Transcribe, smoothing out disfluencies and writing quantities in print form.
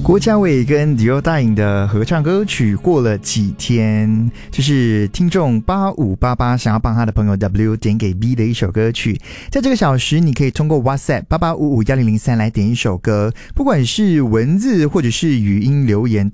郭家伟跟 Dior 的合唱歌曲《过了几天》，就是听众8588想要帮他的朋友 W 点给 B 的一首歌曲。在这个小时，你可以通过 WhatsApp 88551003来点一首歌，不管是文字或者是语音留言